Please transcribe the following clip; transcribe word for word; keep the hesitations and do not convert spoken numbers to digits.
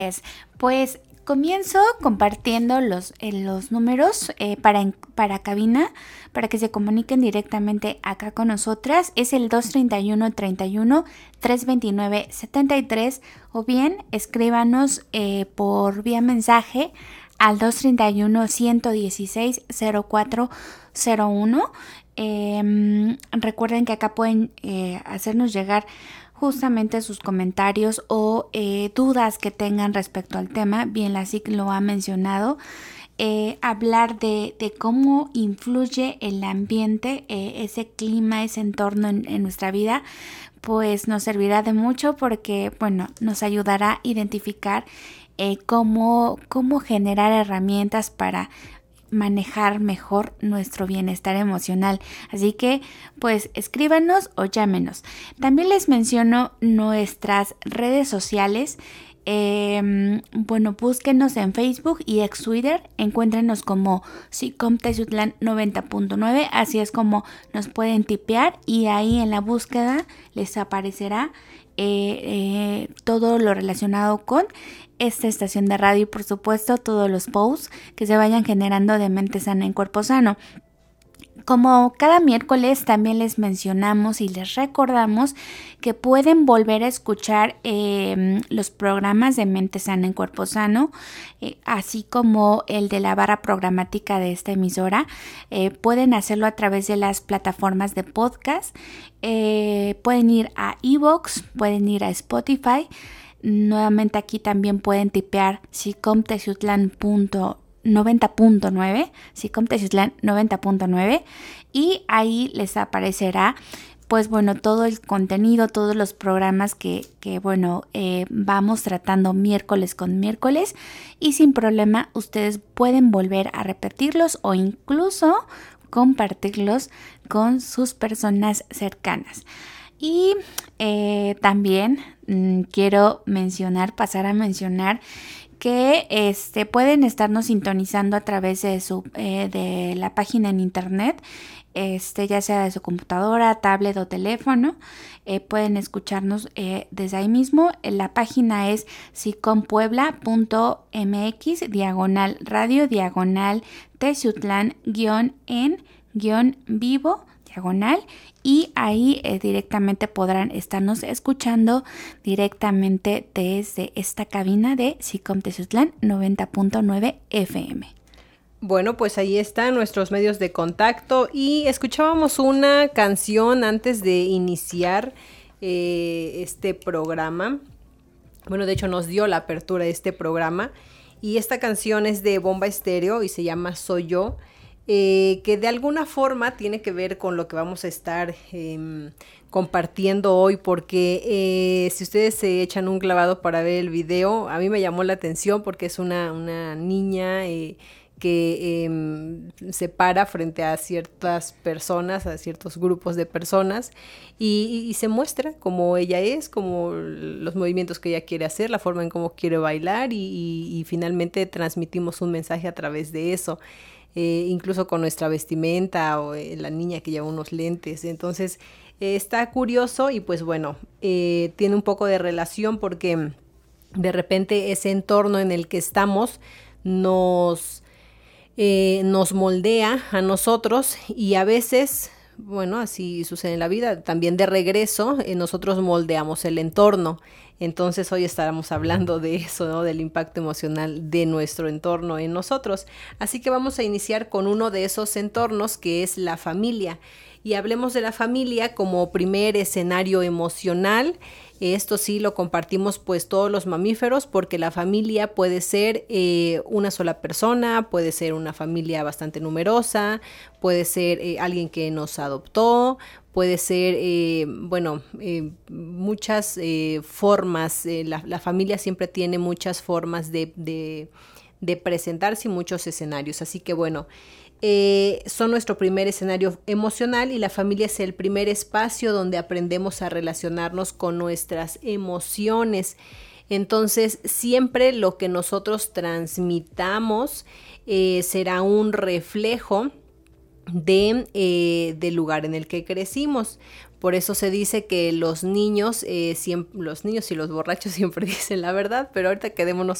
Es, pues comienzo compartiendo los, eh, los números eh, para, en- para cabina, para que se comuniquen directamente acá con nosotras. Es el dos treinta y uno, treinta y uno, trescientos veintinueve, setenta y tres, o bien escríbanos eh, por vía mensaje al dos treinta y uno, ciento dieciséis, cero cuatro cero uno. Em, recuerden que acá pueden eh, hacernos llegar justamente sus comentarios o eh, dudas que tengan respecto al tema. Bien, la S I C lo ha mencionado. Eh, hablar de, de cómo influye el ambiente, eh, ese clima, ese entorno en, en nuestra vida, pues nos servirá de mucho porque, bueno, nos ayudará a identificar eh, cómo, cómo generar herramientas para manejar mejor nuestro bienestar emocional. Así que pues escríbanos o llámenos. También les menciono nuestras redes sociales. Eh, bueno, búsquenos en Facebook y ex Twitter, encuéntrenos como SICOM Teciutlán noventa punto nueve, así es como nos pueden tipear y ahí en la búsqueda les aparecerá eh, eh, todo lo relacionado con esta estación de radio y por supuesto todos los posts que se vayan generando de mente sana en cuerpo sano. Como cada miércoles también les mencionamos y les recordamos que pueden volver a escuchar eh, los programas de Mente Sana en Cuerpo Sano, eh, así como el de la barra programática de esta emisora. Eh, pueden hacerlo a través de las plataformas de podcast. Eh, pueden ir a iVoox, pueden ir a Spotify. Nuevamente aquí también pueden tipear SICOM Teciutlán noventa punto nueve, SICOM Teciutlán noventa punto nueve, y ahí les aparecerá pues bueno todo el contenido, todos los programas que, que bueno eh, vamos tratando miércoles con miércoles, y sin problema ustedes pueden volver a repetirlos o incluso compartirlos con sus personas cercanas. Y eh, también mmm, quiero mencionar, pasar a mencionar que este, pueden estarnos sintonizando a través de, su, eh, de la página en internet, este, ya sea de su computadora, tablet o teléfono. Eh, pueden escucharnos eh, desde ahí mismo. La página es sicompuebla punto mx, diagonal radio, diagonal Teciutlán, guión en, guión vivo, diagonal, y ahí eh, directamente podrán estarnos escuchando directamente desde esta cabina de SICOM Teciutlán noventa punto nueve F M. Bueno, pues ahí están nuestros medios de contacto y escuchábamos una canción antes de iniciar eh, este programa. Bueno, de hecho nos dio la apertura de este programa y esta canción es de Bomba Estéreo y se llama Soy Yo. Eh, que de alguna forma tiene que ver con lo que vamos a estar eh, compartiendo hoy, porque eh, si ustedes se echan un clavado para ver el video, a mí me llamó la atención porque es una, una niña eh, que eh, se para frente a ciertas personas, a ciertos grupos de personas y, y se muestra como ella es, como los movimientos que ella quiere hacer, la forma en cómo quiere bailar y, y, y finalmente transmitimos un mensaje a través de eso. Eh, incluso con nuestra vestimenta o eh, la niña que lleva unos lentes. Entonces eh, está curioso y pues bueno, eh, tiene un poco de relación porque de repente ese entorno en el que estamos nos, eh, nos moldea a nosotros y a veces, bueno, así sucede en la vida, también de regreso eh, nosotros moldeamos el entorno. Entonces hoy estaremos hablando de eso, ¿no? Del impacto emocional de nuestro entorno en nosotros. Así que vamos a iniciar con uno de esos entornos que es la familia. Y hablemos de la familia como primer escenario emocional. Esto sí lo compartimos pues todos los mamíferos porque la familia puede ser eh, una sola persona, puede ser una familia bastante numerosa, puede ser eh, alguien que nos adoptó, puede ser, eh, bueno, eh, muchas eh, formas. Eh, la, la familia siempre tiene muchas formas de, de, de presentarse y muchos escenarios. Así que bueno, eh, son nuestro primer escenario emocional y la familia es el primer espacio donde aprendemos a relacionarnos con nuestras emociones. Entonces, siempre lo que nosotros transmitamos eh, será un reflejo de, eh, del lugar en el que crecimos. Por eso se dice que los niños, eh, siempre, los niños y los borrachos siempre dicen la verdad, pero ahorita quedémonos